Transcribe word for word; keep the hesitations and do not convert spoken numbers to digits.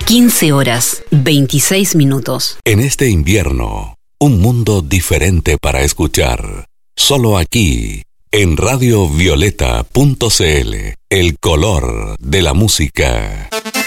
quince horas, veintiséis minutos. En este invierno, un mundo diferente para escuchar. Solo aquí, en radio violeta punto c l, el color de la música.